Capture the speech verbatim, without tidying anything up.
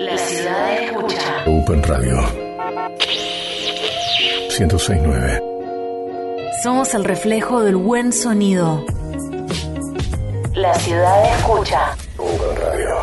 La ciudad escucha. Open Radio ciento seis punto nueve. Somos el reflejo del buen sonido. La ciudad escucha. Open Radio.